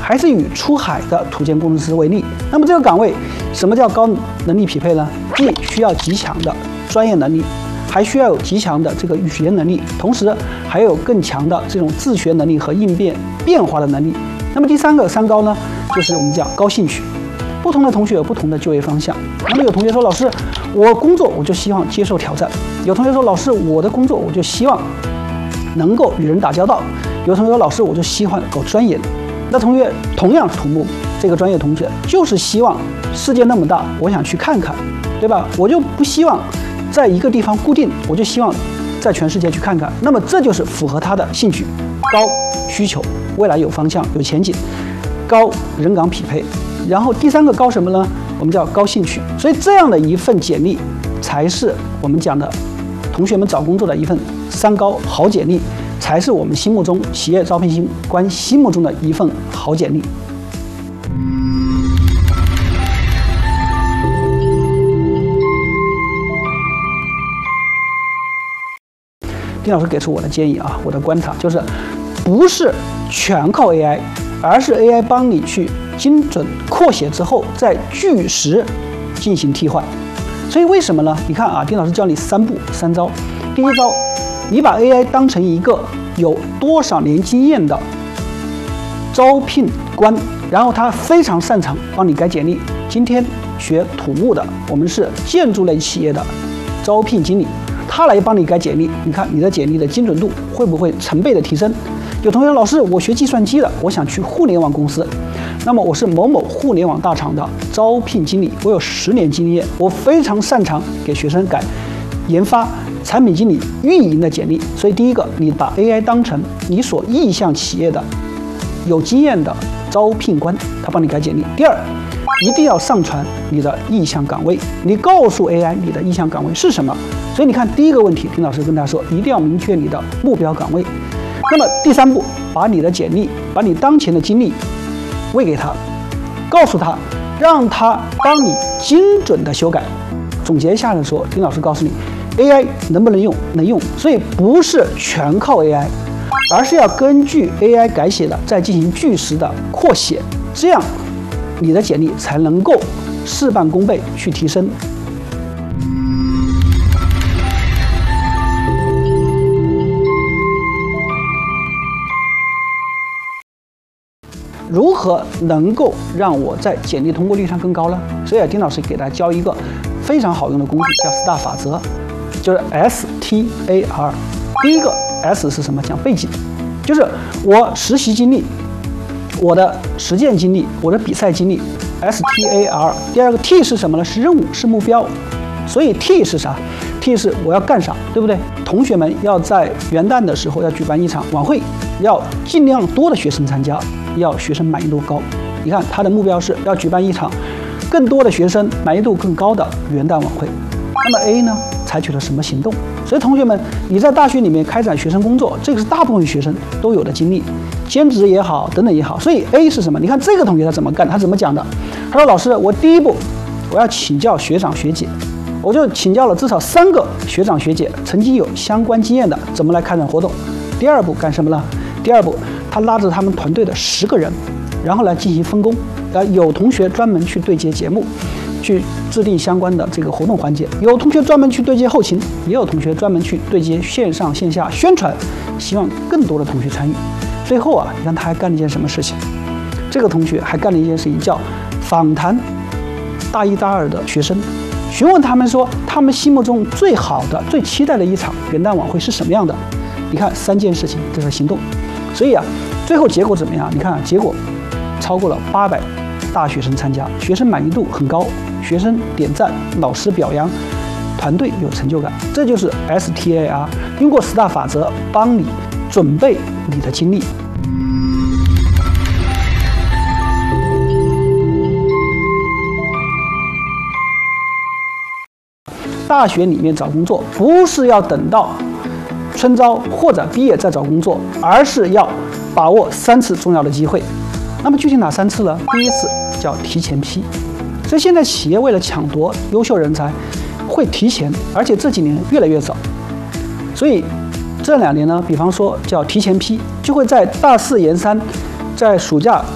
还是以出海的土建工程师为例。那么这个岗位，什么叫高能力匹配呢？既需要极强的专业能力，还需要有极强的这个语言能力，同时还有更强的这种自学能力和应变化的能力。那么第三个三高呢，就是我们讲高兴趣。不同的同学有不同的就业方向。那么有同学说，老师，我工作我就希望接受挑战；有同学说，老师，我的工作我就希望能够与人打交道；有同学说，老师，我就喜欢搞钻研。那同学同样土木这个专业同学，就是希望世界那么大，我想去看看，对吧？我就不希望在一个地方固定，我就希望在全世界去看看。那么这就是符合他的兴趣，高需求，未来有方向、有前景，高人岗匹配。然后第三个高什么呢？我们叫高兴趣。所以这样的一份简历，才是我们讲的同学们找工作的一份三高好简历，才是我们心目中企业招聘官心目中的一份好简历。丁老师给出我的建议啊，我的观察就是，不是全靠 AI， 而是 AI 帮你去精准扩写之后，再据实进行替换。所以为什么呢？你看啊，丁老师教你三步三招。第一招，你把 AI 当成一个有多少年经验的招聘官，然后他非常擅长帮你改简历。今天学土木的，我们是建筑类企业的招聘经理，他来帮你改简历，你看你的简历的精准度会不会成倍的提升？有同学说，老师，我学计算机的，我想去互联网公司。那么我是某某互联网大厂的招聘经理，我有10年经验，我非常擅长给学生改研发、产品经理、运营的简历。所以第一个，你把 AI 当成你所意向企业的有经验的招聘官，他帮你改简历。第二，一定要上传你的意向岗位，你告诉 AI 你的意向岗位是什么。所以你看，第一个问题，丁老师跟大家说，一定要明确你的目标岗位。那么第三步，把你的简历，把你当前的经历喂给他，告诉他，让他帮你精准的修改。总结一下来说，丁老师告诉你 ，AI 能不能用？能用。所以不是全靠 AI， 而是要根据 AI 改写的再进行据实的扩写，这样你的简历才能够事半功倍去提升。如何能够让我在简历通过率上更高呢？所以丁老师给大家教一个非常好用的工具，叫 STAR 法则，就是 STAR。第一个 S 是什么？讲背景，就是我实习经历、我的实践经历、我的比赛经历 ，STAR。第二个 T 是什么呢？是任务，是目标。所以 T 是啥 ？T 是我要干啥，对不对？同学们要在元旦的时候要举办一场晚会，要尽量多的学生参加，要学生满意度高。你看他的目标是要举办一场更多的学生满意度更高的元旦晚会。那么 A 呢，采取了什么行动？所以同学们，你在大学里面开展学生工作，这个是大部分学生都有的经历，兼职也好，等等也好。所以 A 是什么？你看这个同学他怎么干？他怎么讲的？他说：“老师，我第一步我要请教学长学姐。”我就请教了至少3个学长学姐，曾经有相关经验的，怎么来开展活动。第二步干什么呢？第二步，他拉着他们团队的10个人，然后来进行分工。有同学专门去对接节目，去制定相关的这个活动环节；有同学专门去对接后勤，也有同学专门去对接线上线下宣传，希望更多的同学参与。最后啊，你看他还干了一件什么事情？这个同学还干了一件事情，叫访谈大1、大2的学生。询问他们说，他们心目中最好的、最期待的一场元旦晚会是什么样的？你看3件事情，这是行动。所以啊，最后结果怎么样？你看结果超过了800大学生参加，学生满意度很高，学生点赞，老师表扬，团队有成就感。这就是 STAR， 通过STAR 法则帮你准备你的经历。大学里面找工作，不是要等到春招或者毕业再找工作，而是要把握3次重要的机会。那么具体哪3次呢？第一次叫提前批，所以现在企业为了抢夺优秀人才，会提前，而且这几年越来越早。所以这2年呢，比方说叫提前批，就会在大4、研3，在暑假